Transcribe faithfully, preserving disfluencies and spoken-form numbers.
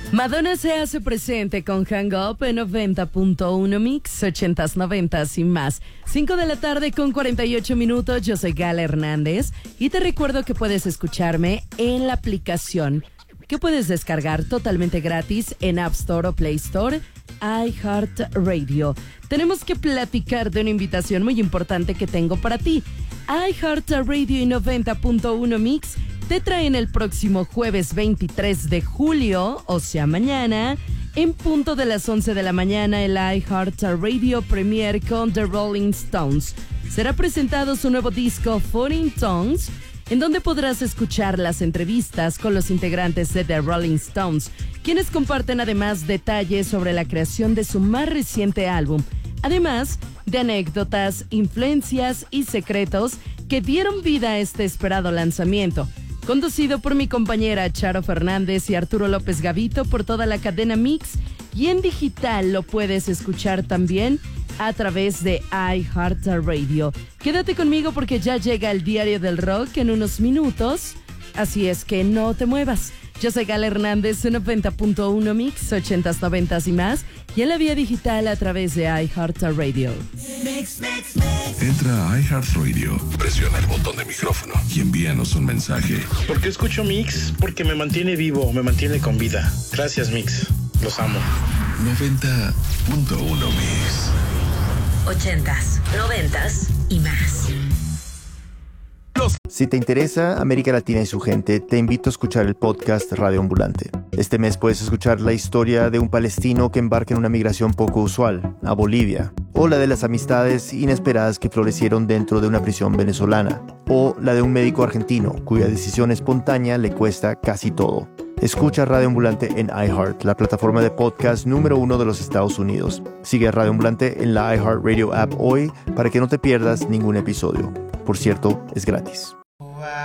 Madonna se hace presente con Hang Up en noventa punto uno Mix, ochentas, noventas y más. cinco de la tarde con cuarenta y ocho minutos, yo soy Gala Hernández y te recuerdo que puedes escucharme en la aplicación que puedes descargar totalmente gratis en App Store o Play Store, iHeartRadio. Tenemos que platicar de una invitación muy importante que tengo para ti. iHeartRadio y noventa punto uno Mix te traen el próximo jueves veintitrés de julio, o sea mañana, en punto de las once de la mañana, el iHeartRadio Premiere con The Rolling Stones. Será presentado su nuevo disco Foreign Tongues, en donde podrás escuchar las entrevistas con los integrantes de The Rolling Stones, quienes comparten además detalles sobre la creación de su más reciente álbum, además de anécdotas, influencias y secretos que dieron vida a este esperado lanzamiento. Conducido por mi compañera Charo Fernández y Arturo López Gavito por toda la cadena Mix, y en digital lo puedes escuchar también a través de iHeartRadio. Quédate conmigo porque ya llega el Diario del Rock en unos minutos, así es que no te muevas. Yo soy Gala Hernández, noventa punto uno Mix, ochentas, noventas y más, y en la vía digital a través de iHeartRadio. Mix, mix, mix. Entra a iHeartRadio, presiona el botón de micrófono y envíanos un mensaje. ¿Por qué escucho Mix? Porque me mantiene vivo, me mantiene con vida. Gracias, Mix. Los amo. noventa punto uno Mix. Ochentas, noventas y más. Si te interesa América Latina y su gente, te invito a escuchar el podcast Radio Ambulante. Este mes puedes escuchar la historia de un palestino que embarca en una migración poco usual, a Bolivia, o la de las amistades inesperadas que florecieron dentro de una prisión venezolana, o la de un médico argentino cuya decisión espontánea le cuesta casi todo. Escucha Radio Ambulante en iHeart, la plataforma de podcast número uno de los Estados Unidos. Sigue a Radio Ambulante en la iHeartRadio app hoy para que no te pierdas ningún episodio. Por cierto, es gratis.